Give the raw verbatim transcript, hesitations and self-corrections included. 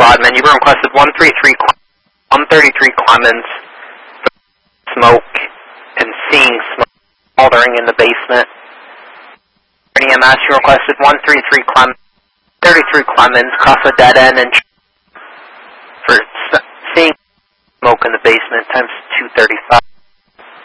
Rodman. You were requested one thirty-three, one thirty-three Clemens, smoke and seeing smoke smoldering in the basement. E M S, you requested one thirty-three Clemens, thirty-three Clemens, cross a dead end and for seeing smoke in the basement times two thirty-five.